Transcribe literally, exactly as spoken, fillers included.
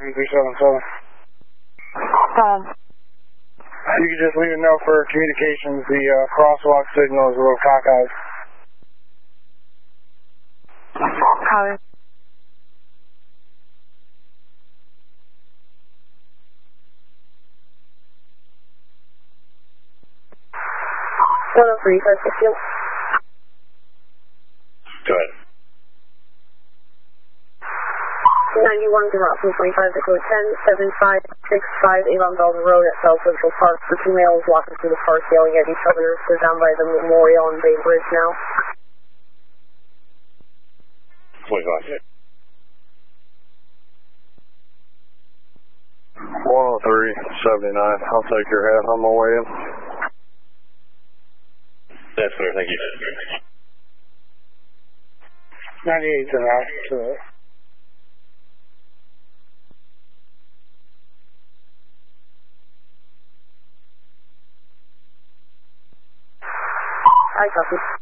seven three seven seven. Um, You can just leave a note for communications. The uh, crosswalk signal is a little cockeyed. copy. one oh three, five six zero. Go ahead. ninety-one, Route two twenty-five, Dakota ten, seven five six five, Avon Belden Road at South Central Park. The two males walking through the park yelling at each other. They're down by the Memorial and Bay Bridge now. twenty-five. one oh three, seventy-nine. I'll take your head on my way in. That's clear, thank you. ninety-eight to that. To that. I copy.